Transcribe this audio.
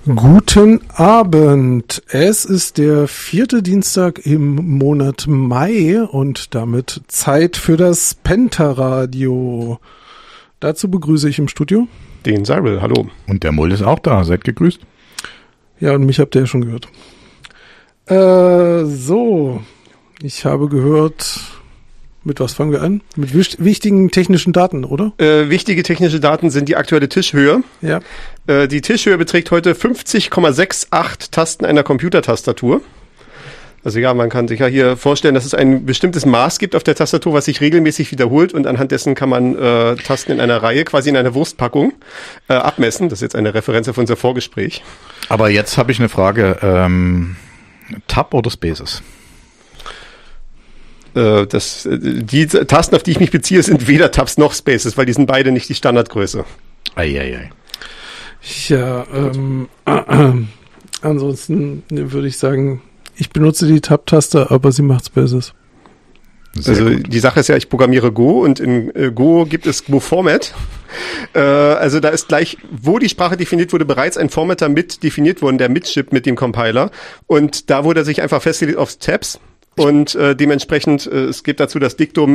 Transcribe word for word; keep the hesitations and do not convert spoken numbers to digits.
Guten Abend. Es ist der vierte Dienstag im Monat Mai und damit Zeit für das Penta-Radio. Dazu begrüße ich im Studio den Cyril, hallo. Und der Mull ist auch da, seid gegrüßt. Ja, und mich habt ihr ja schon gehört. Äh, so, ich habe gehört, mit was fangen wir an? Mit wicht- wichtigen technischen Daten, oder? Äh, wichtige technische Daten sind die aktuelle Tischhöhe. Ja. Äh, die Tischhöhe beträgt heute fünfzig Komma achtundsiebzig Tasten einer Computertastatur. Also ja, man kann sich ja hier vorstellen, dass es ein bestimmtes Maß gibt auf der Tastatur, was sich regelmäßig wiederholt und anhand dessen kann man äh, Tasten in einer Reihe, quasi in einer Wurstpackung, äh, abmessen. Das ist jetzt eine Referenz auf unser Vorgespräch. Aber jetzt habe ich eine Frage. Ähm, Tab oder Spaces? Äh, das, die Tasten, auf die ich mich beziehe, sind weder Tabs noch Spaces, weil die sind beide nicht die Standardgröße. Eieiei. Ja, ähm, äh, ansonsten würde ich sagen, ich benutze die Tab-Taste, aber sie macht Spaces. Sehr also gut. Die Sache ist ja, ich programmiere Go und in äh, Go gibt es Go-Format. Äh, also da ist gleich, wo die Sprache definiert wurde, bereits ein Formatter mit definiert worden, der mitschippt mit dem Compiler. Und da wurde er sich einfach festgelegt auf Tabs. Und äh, dementsprechend, äh, es gibt dazu das Diktum,